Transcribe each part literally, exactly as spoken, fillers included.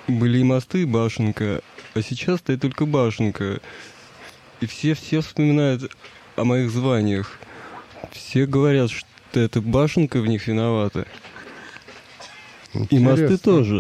были и мосты, и башенка, а сейчас стоит только башенка. И все, все вспоминают о моих званиях. Все говорят, что это башенка в них виновата. Интересно. И мосты тоже.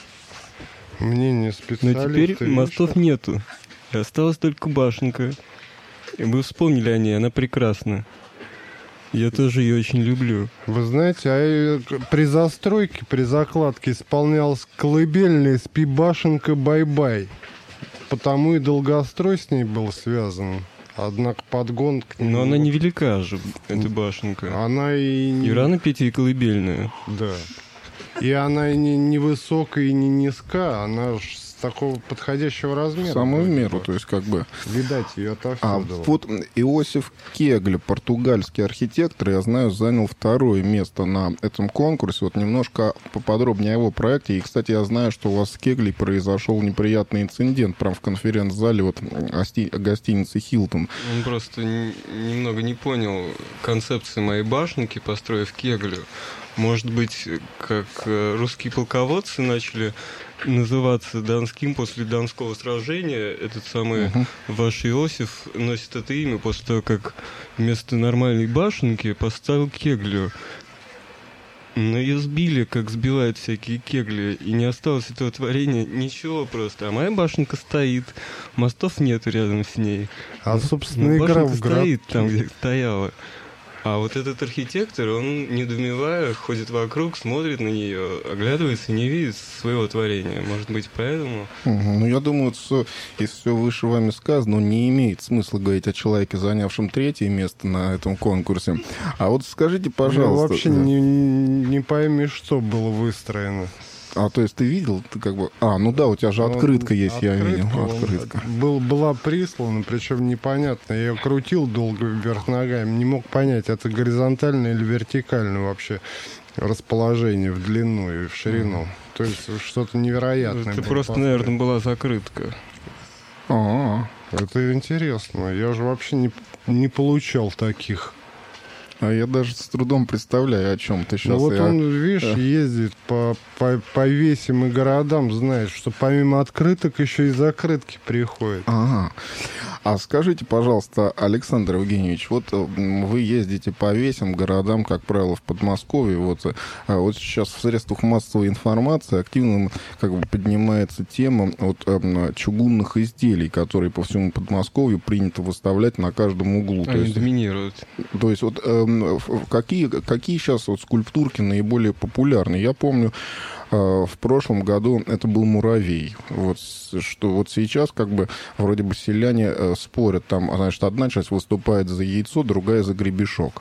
Мнение специалиста. Но теперь мостов нету. И осталась только башенка. И мы вспомнили о ней, она прекрасна. Я тоже ее очень люблю. Вы знаете, а при застройке, при закладке исполнялась колыбельная «Спи, башенка, бай-бай». Потому и долгострой с ней был связан. Однако подгон к нему... Но она невелика же, эта башенка. Она и... И рано петь ей колыбельную. Да. И она и не, не высокая, и не низка, она с такого подходящего размера. Самую меру, то есть как бы... Видать ее отовсюду. А вот Иосиф Кегле, португальский архитектор, я знаю, занял второе место на этом конкурсе. Вот немножко поподробнее о его проекте. И, кстати, я знаю, что у вас с Кеглей произошел неприятный инцидент прямо в конференц-зале вот гости... гостиницы «Хилтон». Он просто немного не понял концепции моей башенки, построив Кеглю. Может быть, как русские полководцы начали называться Донским после Донского сражения, этот самый uh-huh. ваш Иосиф носит это имя после того, как вместо нормальной башенки поставил Кеглю. Но ее сбили, как сбивают всякие кегли, и не осталось этого творения ничего просто. А моя башенка стоит, мостов нет рядом с ней. А, собственно, но игра башенка в город... стоит там, где стояла. А вот этот архитектор, он, недоумевая, ходит вокруг, смотрит на нее, оглядывается и не видит своего творения. Может быть, поэтому... Угу. Ну, я думаю, что, если все выше вами сказано, не имеет смысла говорить о человеке, занявшем третье место на этом конкурсе. А вот скажите, пожалуйста... Ну, вообще не, не пойми, что было выстроено. А, то есть ты видел, ты как бы... А, ну да, у тебя же открытка он, есть, открытка, я видел. Открытка. Был, была прислана, причем непонятно. Я ее крутил долго вверх ногами, не мог понять, это горизонтальное или вертикальное вообще расположение в длину и в ширину. Mm. То есть что-то невероятное. Это просто, построено. Наверное, была закрытка. А, это интересно. Я же вообще не, не получал таких. А я даже с трудом представляю, о чем ты сейчас. Ну вот я... он, видишь, да. ездит по, по, по весям и городам, знает, что помимо открыток еще и закрытки приходят. Ага. А скажите, пожалуйста, Александр Евгеньевич, вот вы ездите по весям, городам, как правило, в Подмосковье. Вот, вот сейчас в средствах массовой информации активно как бы поднимается тема вот, э, чугунных изделий, которые по всему Подмосковью принято выставлять на каждом углу. Они то есть, доминируют. То есть вот э, какие, какие сейчас вот скульптурки наиболее популярны? Я помню, в прошлом году это был муравей. Вот, что вот сейчас как бы вроде бы селяне э, спорят. Там, значит, одна часть выступает за яйцо, другая за гребешок.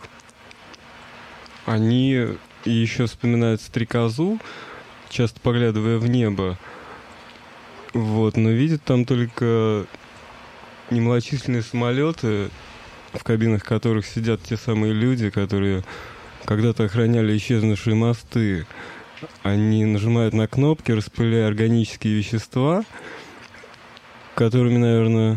Они еще вспоминают стрекозу, часто поглядывая в небо. Вот, но видят там только немногочисленные самолеты, в кабинах которых сидят те самые люди, которые когда-то охраняли исчезнувшие мосты. Они нажимают на кнопки, распыляя органические вещества, которыми, наверное,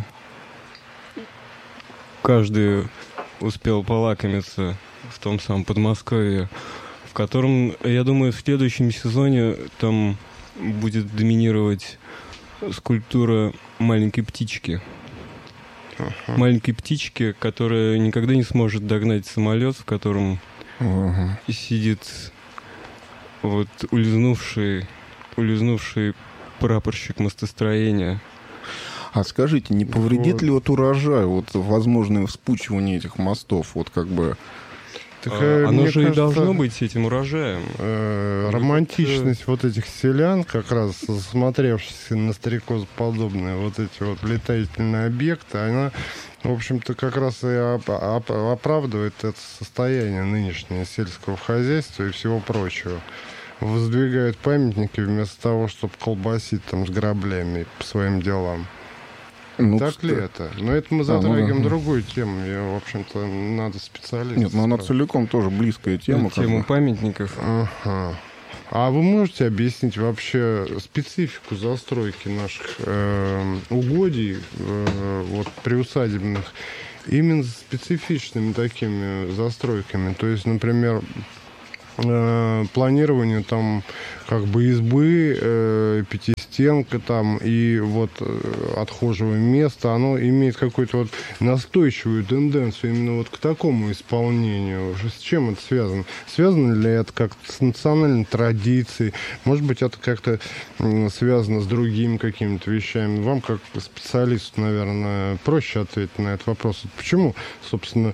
каждый успел полакомиться в том самом Подмосковье, в котором, я думаю, в следующем сезоне там будет доминировать скульптура маленькой птички. Uh-huh. Маленькой птички, которая никогда не сможет догнать самолет, в котором uh-huh. сидит... Вот улизнувший, улизнувший прапорщик мостостроения. А скажите, не повредит вот. ли вот урожай, вот возможное вспучивание этих мостов, вот как бы... Так, а, оно же кажется, и должно быть этим урожаем. Э, романтичность это... вот этих селян, как раз смотревшись на стрекозоподобные вот эти вот летательные объекты, она, в общем-то, как раз и оп- оп- оправдывает это состояние нынешнее сельского хозяйства и всего прочего. Воздвигают памятники вместо того, чтобы колбасить там с граблями по своим делам. Ну, так ли это? Но это мы затрагиваем а, ну, да. другую тему. Я, в общем-то, надо специалиста. Нет, но она целиком тоже близкая тема. Тему памятников. Ага. А вы можете объяснить вообще специфику застройки наших э, угодий э, вот, приусадебных именно с специфичными такими застройками? То есть, например, э, планированию там как бы избы, э, пятистенка там и вот э, отхожего места, оно имеет какую-то вот настойчивую тенденцию именно вот к такому исполнению. С чем это связано? Связано ли это как-то с национальной традицией? Может быть, это как-то э, связано с другими какими-то вещами? Вам, как специалисту, наверное, проще ответить на этот вопрос. Почему, собственно,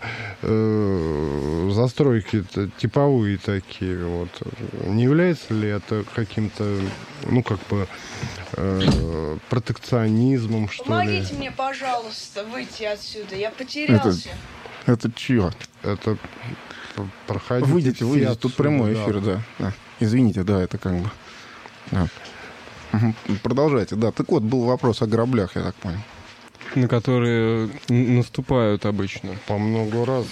э, застройки типовые такие? Вот. Не является ли это каким-то, ну, как бы, э, протекционизмом, что Помогите ли? Помогите мне, пожалуйста, выйти отсюда. Я потерялся. Это, это чье? Это проходите. Выйдите, выйдите. Отсюда, тут прямой эфир, да. да. Извините, да, это как бы... Да. Продолжайте, да. Так вот, был вопрос о граблях, я так понял. На которые наступают обычно. По много раз.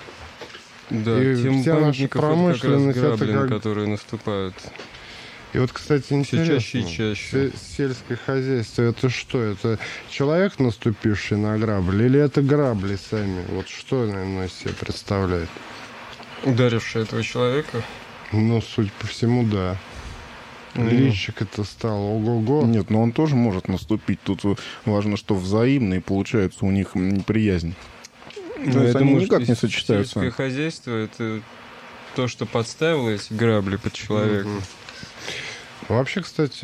Да, и тем вся наша промышленность, это как раз грабли, это как... на которые наступают. И вот, кстати, интересно, все чаще и чаще. Сельское хозяйство, это что? Это человек, наступивший на грабли, или это грабли сами? Вот что, наверное, из себя представляет? Ударивший этого человека? Ну, судя по всему, да. Mm. Личик это стало ого-го. Нет, но он тоже может наступить. Тут важно, что взаимно, и получается у них неприязнь. Ну, То есть я они думаю, никак что не сочетаются. Сельское хозяйство — это то, что подставило эти грабли под человека. Mm-hmm. Вообще, кстати,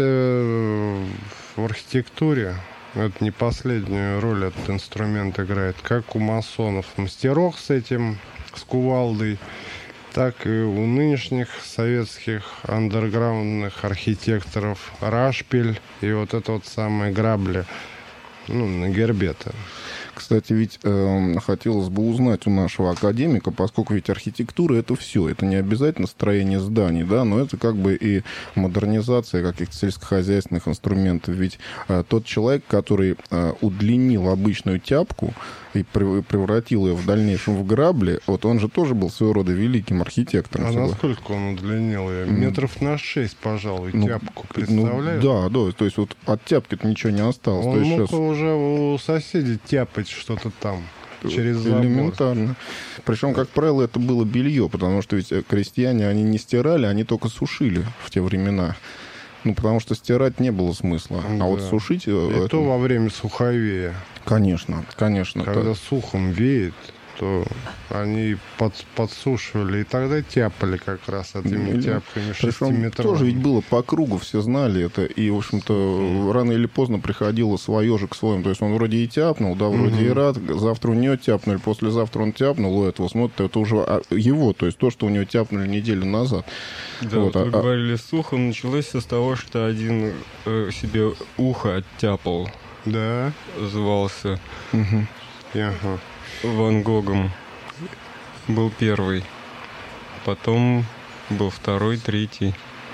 в архитектуре это не последнюю роль этот инструмент играет. Как у масонов мастерок с этим, с кувалдой, так и у нынешних советских андерграундных архитекторов рашпиль и вот это вот самые грабли, ну, на гербе-то. Кстати, ведь э, хотелось бы узнать у нашего академика, поскольку ведь архитектура — это все, это не обязательно строение зданий, да, но это как бы и модернизация каких-то сельскохозяйственных инструментов. Ведь э, тот человек, который э, удлинил обычную тяпку и превратил ее в дальнейшем в грабли, вот он же тоже был своего рода великим архитектором. А насколько он удлинил ее? Метров на шесть, пожалуй, ну, тяпку, представляешь? Ну, да, да, то есть вот от тяпки-то ничего не осталось. Он то есть мог сейчас... уже у соседей тяпать что-то там через забор. Элементарно. Причем, как правило, это было белье, потому что ведь крестьяне, они не стирали, они только сушили в те времена. Ну, потому что стирать не было смысла. Да. А вот сушить... И это... то во время суховея. Конечно, конечно. Когда так. сухом веет, то они под, подсушивали, и тогда тяпали как раз этими тяпками шестиметровыми. Тоже ведь было по кругу, все знали это, и, в общем-то, mm. рано или поздно приходило свое же к своему. То есть он вроде и тяпнул, да, вроде mm-hmm. и рад, завтра у него тяпнули, послезавтра он тяпнул, у этого смотрит, это уже его, то есть то, что у него тяпнули неделю назад. Да, вот, вот вы а... говорили, сухо началось все с того, что один э, себе ухо оттяпал. Да. Звался. Угу. Ага. Ван Гогом. Был первый. Потом был второй, третий.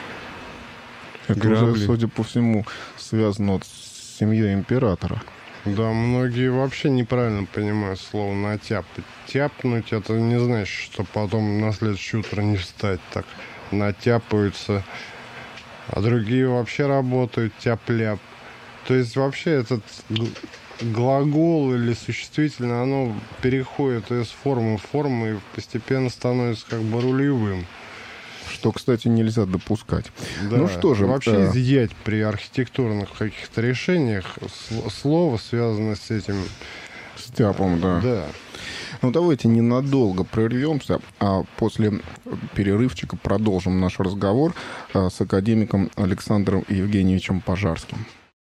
Это грабли. Уже, судя по всему, связано вот с семьей императора. Да, многие вообще неправильно понимают слово «натяпать». Тяпнуть — это не значит, что потом на следующее утро не встать так. Натяпаются. А другие вообще работают тяп-ляп. То есть вообще этот глагол или существительное, оно переходит из формы в форму и постепенно становится как бы рулевым. Что, кстати, нельзя допускать. Да. Ну что же... Вообще э... изъять при архитектурных каких-то решениях слово, связанное с этим... С тяпом, да. Да. Ну, давайте ненадолго прервемся, а после перерывчика продолжим наш разговор с академиком Александром Евгеньевичем Пожарским.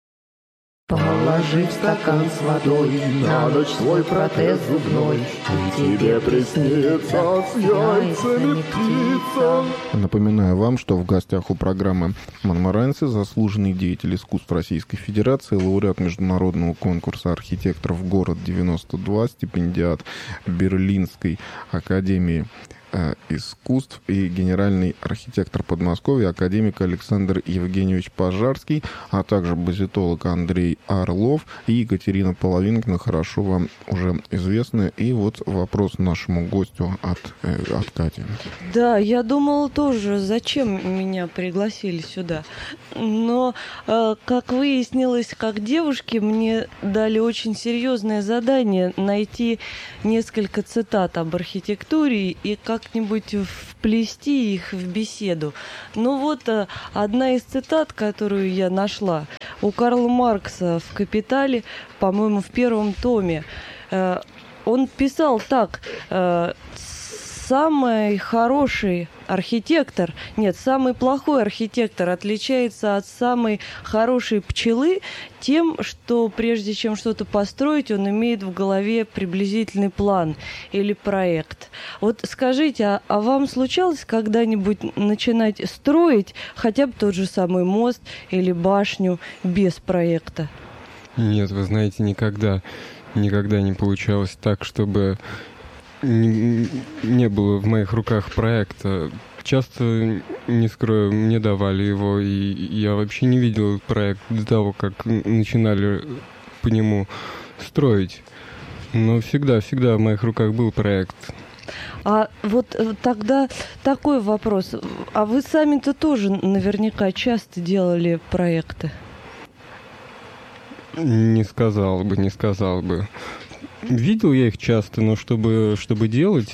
Положи в стакан с водой на ночь свой протез зубной, и тебе приснится с яйцами птица. Напоминаю вам, что в гостях у программы «Монморанцы» заслуженный деятель искусств Российской Федерации, лауреат международного конкурса архитекторов «Город девяносто два», стипендиат Берлинской академии искусств и генеральный архитектор Подмосковья, академик Александр Евгеньевич Пожарский, а также базитолог Андрей Орлов и Екатерина Половинкина, хорошо вам уже известны. И вот вопрос нашему гостю от, э, от Кати. Да, я думала тоже, зачем меня пригласили сюда. Но, э, как выяснилось, как девушке мне дали очень серьезное задание найти несколько цитат об архитектуре, и как как-нибудь вплести их в беседу. Ну вот одна из цитат, которую я нашла у Карла Маркса в «Капитале», по-моему, в первом томе. Он писал так: самый хороший архитектор, нет, самый плохой архитектор отличается от самой хорошей пчелы тем, что прежде чем что-то построить, он имеет в голове приблизительный план или проект. Вот скажите, а, а вам случалось когда-нибудь начинать строить хотя бы тот же самый мост или башню без проекта? Нет, вы знаете, никогда, никогда не получалось так, чтобы не, не было в моих руках проекта. Часто, не скрою, мне давали его, и я вообще не видел этот проект до того, как начинали по нему строить. Но всегда, всегда в моих руках был проект. А вот тогда такой вопрос. А вы сами-то тоже наверняка часто делали проекты? Не сказал бы, не сказал бы. Видел я их часто, но чтобы, чтобы делать,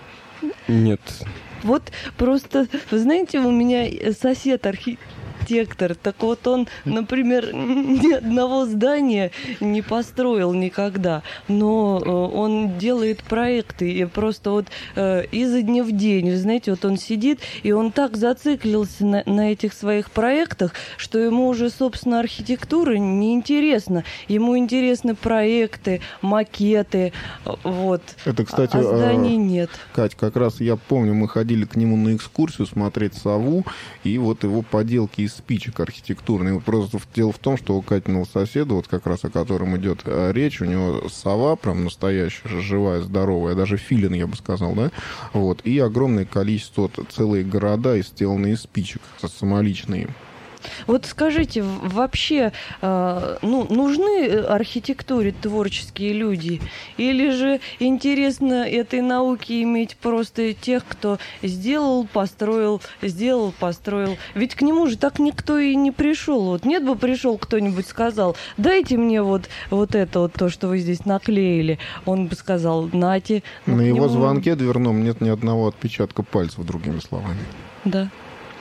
нет. Вот просто, вы знаете, у меня сосед архитектор, так вот он, например, ни одного здания не построил никогда, но он делает проекты, и просто вот э, изо дня в день, вы знаете, вот он сидит, и он так зациклился на, на этих своих проектах, что ему уже, собственно, архитектура не интересна. Ему интересны проекты, макеты, вот. Это, кстати, а зданий э, нет. Кать, как раз я помню, мы ходили к нему на экскурсию смотреть сову, и вот его поделки из спичек архитектурные. Просто дело в том, что у Катиного соседа, вот как раз о котором идет речь, у него сова прям настоящая, живая, здоровая, даже филин, я бы сказал, да? Вот. И огромное количество, вот, целые города, сделанные из спичек, самоличные. Вот скажите, вообще, э, ну, нужны архитектуре творческие люди? Или же интересно этой науке иметь просто тех, кто сделал, построил, сделал, построил? Ведь к нему же так никто и не пришел. Вот нет бы пришел кто-нибудь, сказал: дайте мне вот, вот это вот, то, что вы здесь наклеили. Он бы сказал: нате. На ну, его нему... звонке дверном нет ни одного отпечатка пальцев, другими словами. Да.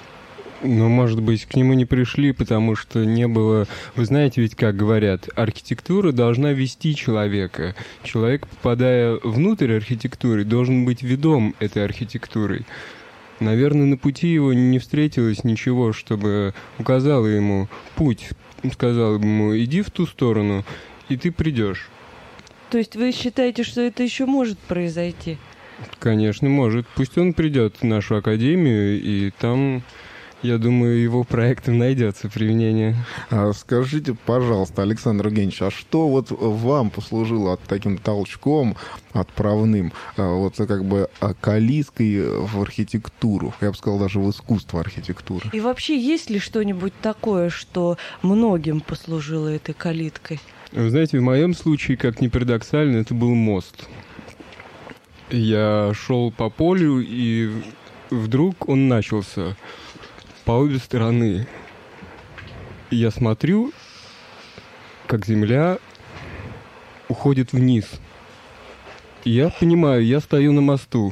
Ну, может быть, к нему не пришли, потому что не было... Вы знаете, ведь как говорят, архитектура должна вести человека. Человек, попадая внутрь архитектуры, должен быть ведом этой архитектурой. Наверное, на пути его не встретилось ничего, чтобы указало ему путь. Сказал ему: иди в ту сторону, и ты придешь. То есть вы считаете, что это еще может произойти? Конечно, может. Пусть он придет в нашу академию, и там... Я думаю, его проектам найдется применение. А скажите, пожалуйста, Александр Евгеньевич, а что вот вам послужило от таким толчком отправным, вот как бы калиской в архитектуру, я бы сказал, даже в искусство архитектуры? И вообще, есть ли что-нибудь такое, что многим послужило этой калиткой? Вы знаете, в моем случае, как ни парадоксально, это был мост. Я шел по полю, и вдруг он начался по обе стороны. И я смотрю, как земля уходит вниз. И я понимаю, я стою на мосту.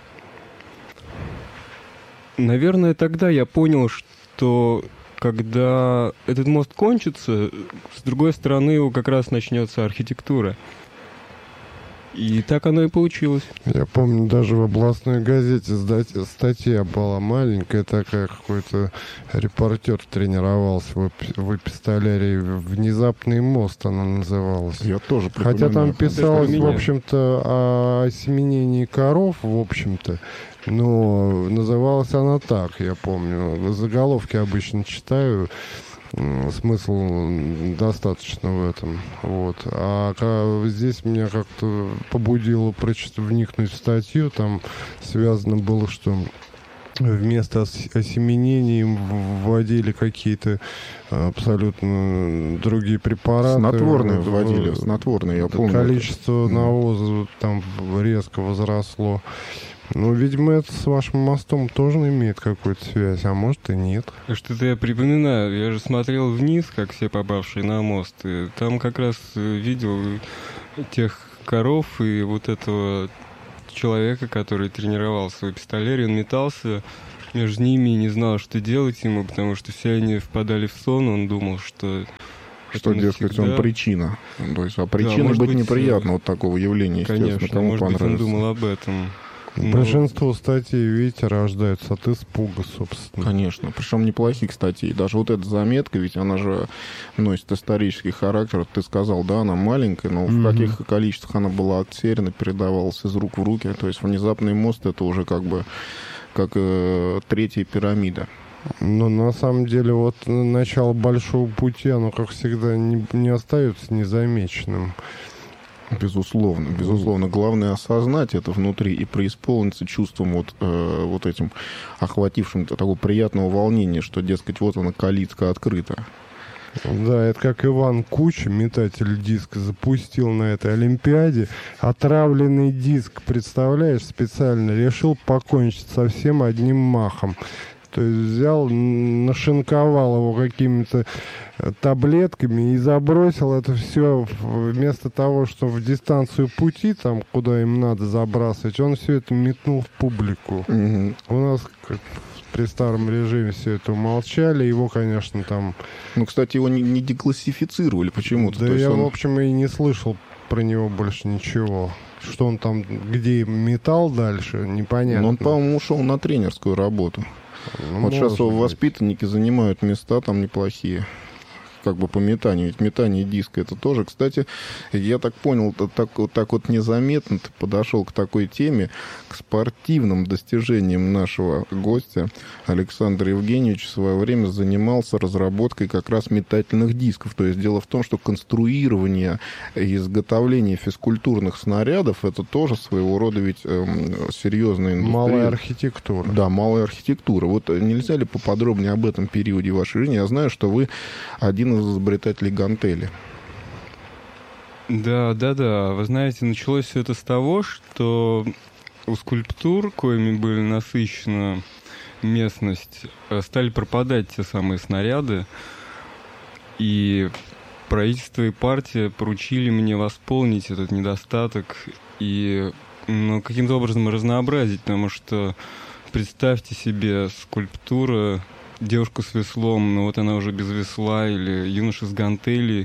Наверное, тогда я понял, что когда этот мост кончится, с другой стороны его как раз начнется архитектура. И так оно и получилось. Я помню, даже в областной газете статья была маленькая такая, какой-то репортер тренировался в, в эпистолярии. «Внезапный мост» она называлась. Я тоже припоминаю. Хотя там писалось, в общем-то, о осеменении коров, в общем-то. Но называлась она так, я помню. Заголовки обычно читаю. Смысл достаточно в этом. Вот. А здесь меня как-то побудило прочитать, вникнуть в статью. Там связано было, что вместо осеменения им вводили какие-то абсолютно другие препараты. Снотворные вводили, снотворные, я помню. Количество это. навоза там резко возросло. Ну, видимо, это с вашим мостом тоже имеет какую-то связь, а может и нет. Что-то я припоминаю. Я же смотрел вниз, как все попавшие на мост. И там как раз видел тех коров и вот этого человека, который тренировал свой пистолет, он метался между ними и не знал, что делать ему, потому что все они впадали в сон, он думал, что... Что, дескать, он причина. То есть, а причина да, быть, быть неприятно э... вот такого явления, естественно, конечно, кому может понравится. Быть, он думал об этом. Но... Большинство статей, видите, рождаются от испуга, собственно. Конечно, причем неплохих статей. Даже вот эта заметка, ведь она же носит исторический характер. Ты сказал, да, она маленькая, но mm-hmm. в каких количествах она была отсерена, передавалась из рук в руки. То есть внезапный мост — это уже как бы как э, третья пирамида. Но на самом деле вот начало большого пути, оно, как всегда, не, не остается незамеченным. Безусловно, безусловно. Главное осознать это внутри и преисполниться чувством вот, э, вот этим охватившим такого приятного волнения, что, дескать, вот она, калитка открыта. Да, это как Иван Куча, метатель диска, запустил на этой Олимпиаде. Отравленный диск, представляешь, специально решил покончить со всем одним махом. То есть взял, нашинковал его какими-то таблетками и забросил это все вместо того, что в дистанцию пути, там, куда им надо забрасывать, он все это метнул в публику. Mm-hmm. У нас как, при старом режиме все это умолчали, его, конечно, там... Ну, кстати, его не, не деклассифицировали почему-то. Да, То я, он... в общем, и не слышал про него больше ничего. Что он там, где метал дальше, непонятно. Но он, по-моему, ушел на тренерскую работу. Ну, вот сейчас быть. Воспитанники занимают места там неплохие. Как бы по метанию. Ведь метание диска это тоже. Кстати, я так понял, так, так вот незаметно ты подошел к такой теме, к спортивным достижениям нашего гостя. Александр Евгеньевич в свое время занимался разработкой как раз метательных дисков. То есть дело в том, что конструирование и изготовление физкультурных снарядов это тоже своего рода ведь эм, серьезная индустрия. Малая архитектура. Да, малая архитектура. Вот нельзя ли поподробнее об этом периоде вашей жизни? Я знаю, что вы один из изобретателей гантели. Да, да, да. Вы знаете, началось все это с того, что у скульптур, коими были насыщена местность, стали пропадать те самые снаряды, и правительство и партия поручили мне восполнить этот недостаток и ну, каким-то образом разнообразить, потому что представьте себе скульптура, девушка с веслом, но вот она уже без весла, или юноша с гантелей.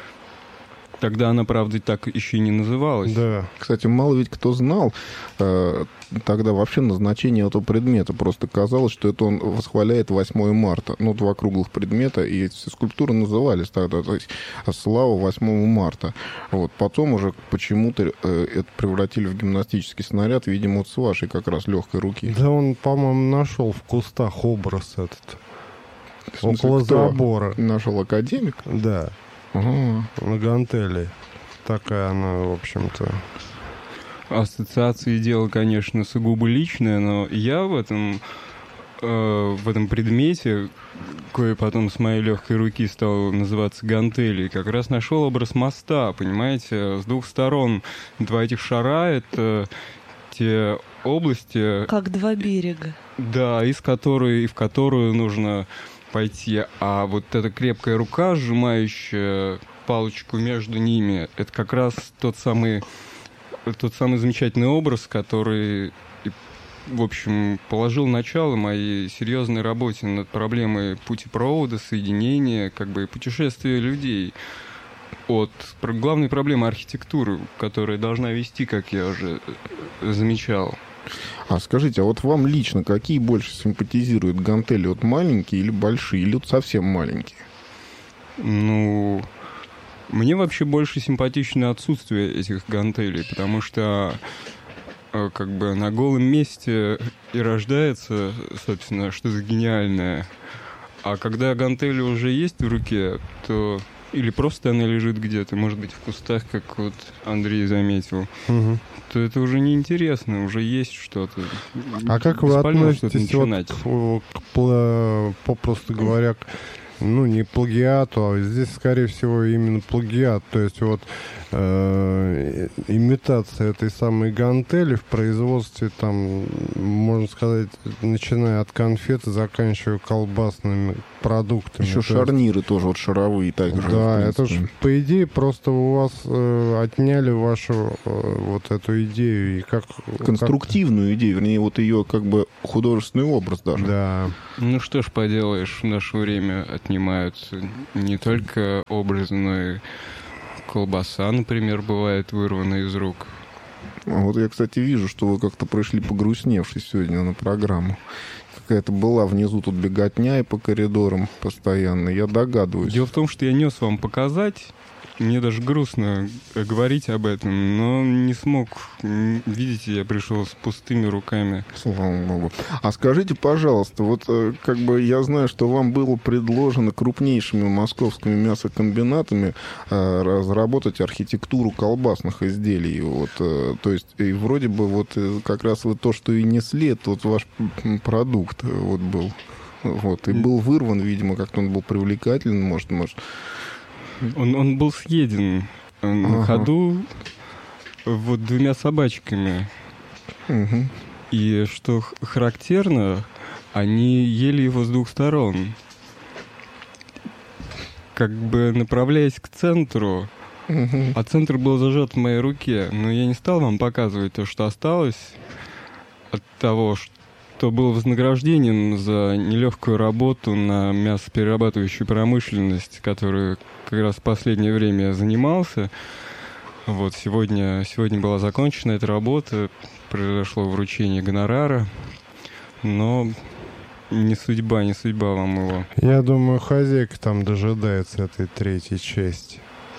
Тогда она, правда, так еще и не называлась. Да. Кстати, мало ведь кто знал э, тогда вообще назначение этого предмета. Просто казалось, что это он восхваляет восьмое марта. Ну, два круглых предмета, и эти скульптуры назывались тогда, то есть слава восьмого марта. Вот. Потом уже почему-то э, это превратили в гимнастический снаряд, видимо, вот с вашей как раз легкой руки. Да он, по-моему, нашел в кустах образ этот. В смысле, около кто? забора. Нашел академик? Да. Ага. На гантели. Такая она, в общем-то. Ассоциации дело, конечно, сугубо личное, но я в этом, э, в этом предмете, кое потом с моей легкой руки стал называться гантелей, как раз нашел образ моста, понимаете, с двух сторон. Два этих шара — это те области... Как два берега. Да, из которой, в которую нужно пойти, а вот эта крепкая рука, сжимающая палочку между ними, это как раз тот самый, тот самый замечательный образ, который, в общем, положил начало моей серьезной работе над проблемой путепровода, соединения, как бы путешествия людей от главной проблемы архитектуры, которая должна вести, как я уже замечал. А скажите, а вот вам лично какие больше симпатизируют гантели? Вот маленькие или большие, или вот совсем маленькие? Ну, мне вообще больше симпатично отсутствие этих гантелей, потому что как бы на голом месте и рождается, собственно, что-то гениальное. А когда гантели уже есть в руке, то... Или просто она лежит где-то, может быть, в кустах, как вот Андрей заметил, угу. то это уже неинтересно, уже есть что-то. А как вы относитесь вот к, к, попросту говоря, к ну, не плагиату, а здесь, скорее всего, именно плагиат. То есть вот э, имитация этой самой гантели в производстве, там, можно сказать, начиная от конфет и заканчивая колбасными продуктами. Еще То шарниры есть, тоже вот шаровые также. да, это же, по идее, просто у вас э, отняли вашу э, вот эту идею. И как, конструктивную как... идею, вернее, вот ее как бы художественный образ даже. Да. Ну что ж поделаешь, в наше время отнимают не только образ, но и колбаса, например, бывает вырвана из рук. Вот я, кстати, вижу, что вы как-то пришли погрустневший сегодня на программу. Какая-то была внизу тут беготня и по коридорам постоянно, я догадываюсь. Дело в том, что я нес вам показать. Мне даже грустно говорить об этом, но не смог. Видите, я пришел с пустыми руками. Слава Богу. А скажите, пожалуйста, вот как бы я знаю, что вам было предложено крупнейшими московскими мясокомбинатами э, разработать архитектуру колбасных изделий. Вот, э, то есть, и вроде бы вот как раз вот то, что и несли, это вот ваш продукт вот был. Вот, и был вырван, видимо, как-то он был привлекательный, может, может. Он, он был съеден на ага. ходу вот двумя собачками. Угу. И что характерно, они ели его с двух сторон. Как бы направляясь к центру, угу. а центр был зажат в моей руке. Но я не стал вам показывать то, что осталось от того, что кто был вознагражден за нелегкую работу на мясоперерабатывающую промышленность, которую как раз в последнее время я занимался. Вот сегодня, сегодня была закончена эта работа, произошло вручение гонорара, но не судьба, не судьба вам его. Я думаю, хозяйка там дожидается этой третьей части.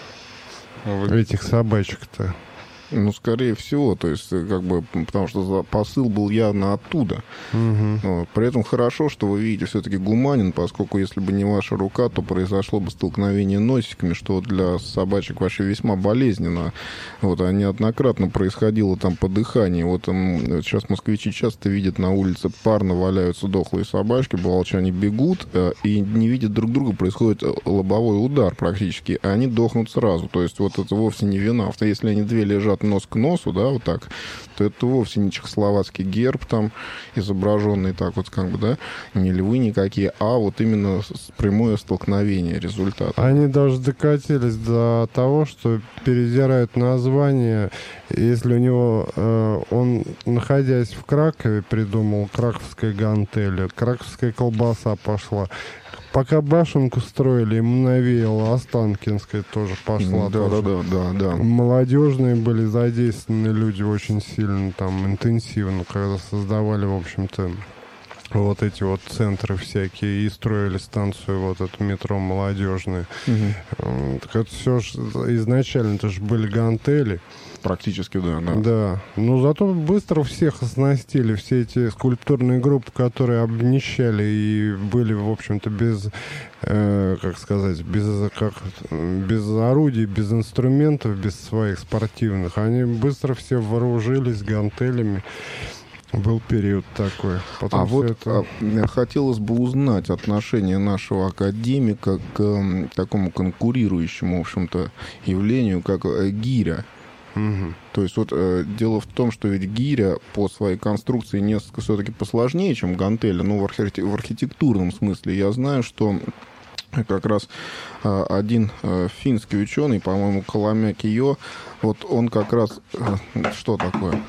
А вы... Этих собачек-то. Ну, скорее всего, то есть, как бы, потому что посыл был явно оттуда. Угу. Вот. При этом хорошо, что вы видите все-таки гуманин, поскольку если бы не ваша рука, то произошло бы столкновение носиками, что для собачек вообще весьма болезненно. Вот, а неоднократно происходило там подыхание. Вот там, сейчас москвичи часто видят на улице парно валяются дохлые собачки, бавалчане бегут и не видят друг друга, происходит лобовой удар практически, и они дохнут сразу. То есть, вот это вовсе не вина. Если они две лежат нос к носу, да, вот так, то это вовсе не чехословацкий герб там изображенный так вот, как бы, да, не львы никакие, а вот именно прямое столкновение результата. Они даже докатились до того, что передирают название, если у него, э, он, находясь в Кракове, придумал краковская гантель, краковская колбаса пошла. Пока башенку строили, ему навеяло, Останкинская тоже пошла. Да, тоже. да, да, да, да. Молодежные были задействованы люди очень сильно, там, интенсивно, когда создавали, в общем-то, вот эти вот центры всякие и строили станцию вот эту метро молодежную. Угу. Так это все ж изначально это же были гантели. Практически, да, да. Да. Но зато быстро всех оснастили. Все эти скульптурные группы, которые обнищали и были, в общем-то, без, э, как сказать, без, как, без орудий, без инструментов, без своих спортивных, они быстро все вооружились гантелями. Был период такой. Потом а вот это... хотелось бы узнать отношение нашего академика к э, такому конкурирующему, в общем-то, явлению, как э, гиря. Угу. То есть вот э, дело в том, что ведь гиря по своей конструкции несколько все-таки посложнее, чем гантеля, ну, в, архи- в архитектурном смысле. Я знаю, что как раз э, один э, финский ученый, по-моему, Коломя Кио, вот он как раз... Э, что такое?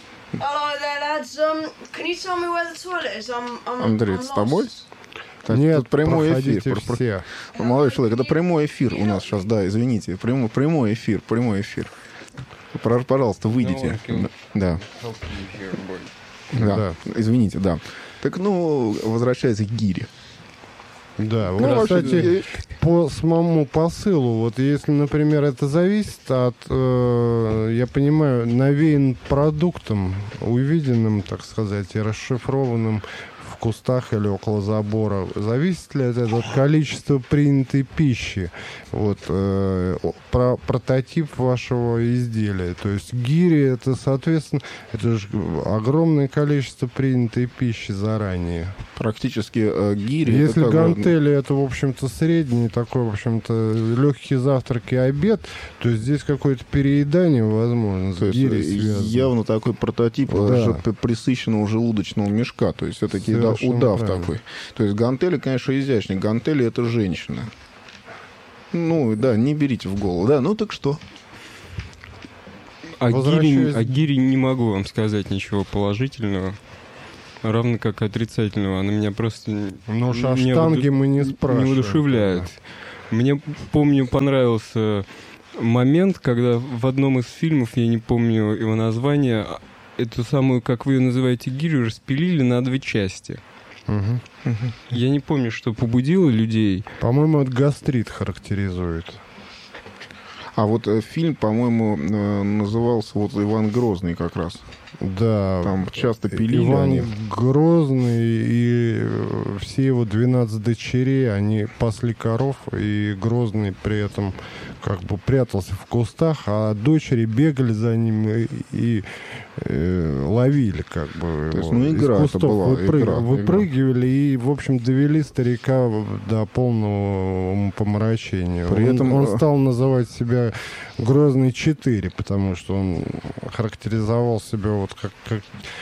Андрей, с тобой? Нет, тут прямой эфир. Все. Молодой человек, это прямой эфир у нас сейчас, да, извините. Прямой, прямой эфир, прямой эфир. Пожалуйста, выйдите. Да. Да. Да. Извините, да. Так, ну, возвращаясь к гире. Да, вот, ну, кстати, по самому посылу, вот если, например, это зависит от, э, я понимаю, навеян продуктом, увиденным, так сказать, и расшифрованным в в кустах или около забора. Зависит ли это от количества принятой пищи? Вот, э, про прототип вашего изделия. То есть гири, это, соответственно, это же огромное количество принятой пищи заранее. Практически э, гири... Если это гантели, это, в общем-то, средний такой, в общем-то, легкий завтрак и обед, то здесь какое-то переедание, возможно, с гири связано. Явно такой прототип да. пресыщенного желудочного мешка. То есть это да, удав правильно. Такой. То есть гантели, конечно, изящные. Гантели — это женщина. Ну, да, не берите в голову. Да, ну так что? О гире, о гире не могу вам сказать ничего положительного. Равно как отрицательного. Она меня просто ну, уж о штанге мы не спрашиваем. Не воодушевляет. Мне, помню, понравился момент, когда в одном из фильмов, я не помню его название, эту самую, как вы ее называете, гирю распилили на две части. Угу. Я не помню, что побудило людей. По-моему, это гастрит характеризует. А вот э, фильм, по-моему, э, назывался вот «Иван Грозный» как раз. Да. Там часто пилили Иван они. Грозный и все его двенадцать дочерей, они пасли коров, и Грозный при этом как бы прятался в кустах, а дочери бегали за ним и, и э, ловили как бы. То есть, ну, игра это была. Выпрыг... Игра, выпрыгивали игра. И, в общем, довели старика до полного умопомрачения. При он, этом... он стал называть себя Грозный четыре, потому что он характеризовал себя вот как, как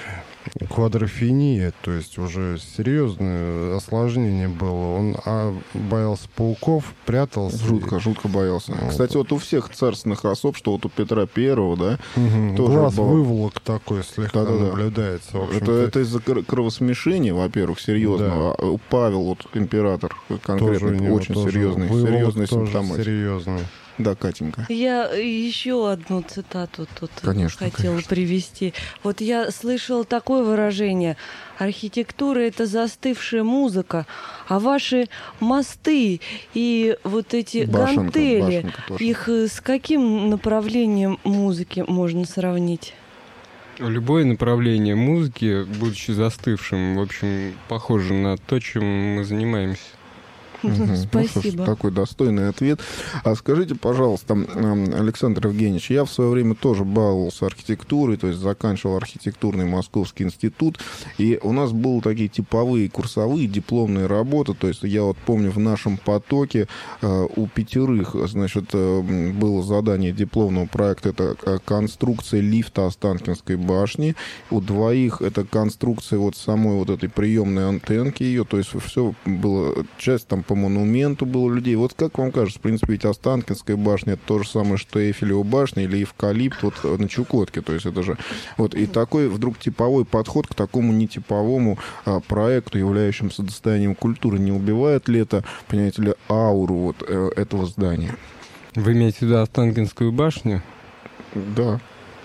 квадрофения, то есть уже серьезное осложнение было. Он а, боялся пауков, прятался. Жутко, жутко боялся. Вот. Кстати, вот у всех царственных особ, что вот у Петра Первого, да, угу. тоже глаз было... выволок такой слегка Да-да-да. наблюдается. Это, это из-за кровосмешения, во-первых, серьезного. Да. Павел, вот император, конкретно, очень серьезный, серьезный симптоматик. Серьезный. Да, Катенька. Я еще одну цитату тут конечно, хотела конечно. привести. Вот я слышала такое выражение: архитектура — это застывшая музыка, а ваши мосты и вот эти башенка, гантели, башенка их с каким направлением музыки можно сравнить? Любое направление музыки, будучи застывшим, в общем, похоже на то, чем мы занимаемся. Угу. Спасибо. Ну, такой достойный ответ. А скажите, пожалуйста, Александр Евгеньевич, я в свое время тоже баловался архитектурой, то есть заканчивал архитектурный Московский институт, и у нас были такие типовые курсовые дипломные работы, то есть я вот помню в нашем потоке э, у пятерых, значит, э, было задание дипломного проекта, это конструкция лифта Останкинской башни, у двоих это конструкция вот самой вот этой приемной антенки ее, то есть все было, часть там по монументу было людей. Вот как вам кажется, в принципе, ведь Останкинская башня — это то же самое, что Эйфелева башня или эвкалипт вот на Чукотке. То есть это же... Вот, и такой вдруг типовой подход к такому нетиповому а, проекту, являющемуся достоянием культуры, не убивает ли это, понимаете ли, ауру вот э, этого здания? Вы имеете в виду Останкинскую башню? Да.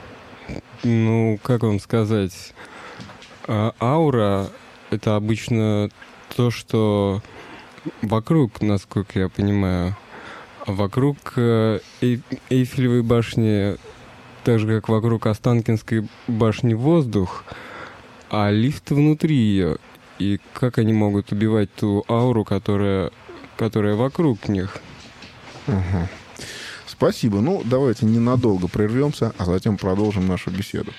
Ну, как вам сказать? А, аура — это обычно то, что... Вокруг, насколько я понимаю, вокруг Эйфелевой башни, так же, как вокруг Останкинской башни, воздух, а лифт внутри ее. И как они могут убивать ту ауру, которая, которая вокруг них? Угу. Спасибо. Ну, давайте ненадолго прервемся, а затем продолжим нашу беседу.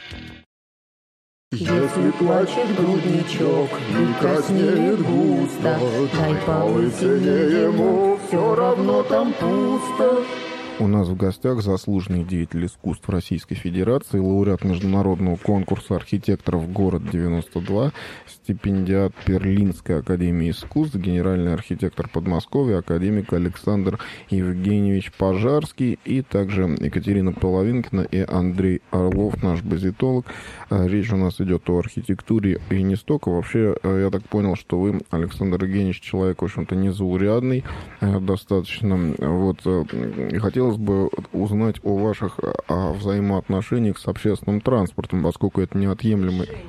Если плачет грудничок и краснеет густо, дай полысине ему, все равно там пусто. У нас в гостях заслуженный деятель искусств Российской Федерации, лауреат международного конкурса архитекторов «Город девяносто два», стипендиат Берлинской академии искусств, генеральный архитектор Подмосковья, академик Александр Евгеньевич Пожарский, и также Екатерина Половинкина и Андрей Орлов, наш базитолог. Речь у нас идет о архитектуре и не столько. Вообще, я так понял, что вы, Александр Евгеньевич, человек, в общем-то, незаурядный достаточно. Вот, и хотелось бы узнать о ваших о взаимоотношениях с общественным транспортом, поскольку это неотъемлемый...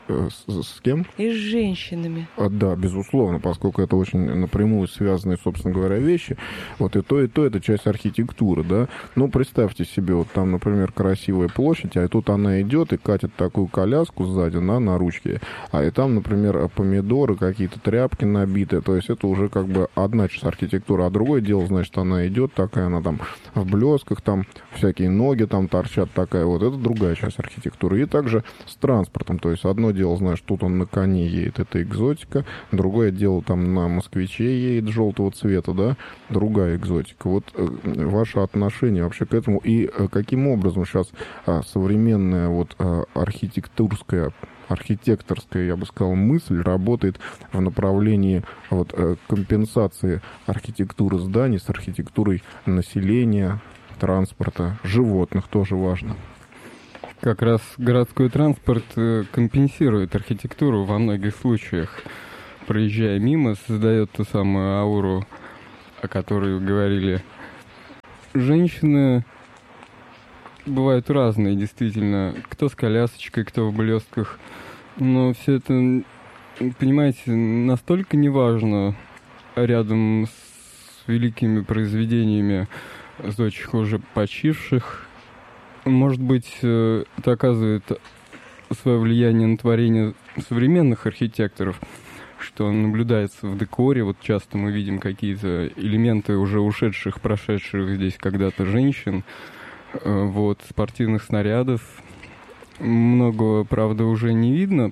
с, с кем? И с женщинами. А, да, безусловно, поскольку это очень напрямую связанные, собственно говоря, вещи. Вот и то, и то это часть архитектуры, да. Ну, представьте себе, вот там, например, красивая площадь, а тут она идет и катит такую коляску сзади на, на ручке. А и там, например, помидоры, какие-то тряпки набитые. То есть это уже как бы одна часть архитектуры. А другое дело, значит, она идет такая, она там в блесках, там всякие ноги там торчат, такая вот. Это другая часть архитектуры. И также с транспортом. То есть одно дело, знаешь, тут он на коне едет, это экзотика. Другое дело, там на москвиче едет желтого цвета, да, другая экзотика. Вот э, ваше отношение вообще к этому и э, каким образом сейчас э, современная вот э, архитектурская архитекторская, я бы сказал, мысль работает в направлении вот, э, компенсации архитектуры зданий с архитектурой населения, транспорта, животных тоже важно. Как раз городской транспорт компенсирует архитектуру во многих случаях. Проезжая мимо, создает ту самую ауру, о которой вы говорили. Женщины бывают разные, действительно. Кто с колясочкой, кто в блестках. Но все это, понимаете, настолько неважно рядом с великими произведениями зодчих уже почивших. Может быть, это оказывает свое влияние на творение современных архитекторов, что наблюдается в декоре. Вот часто мы видим какие-то элементы уже ушедших, прошедших здесь когда-то женщин. Вот, спортивных снарядов. Многого, правда, уже не видно.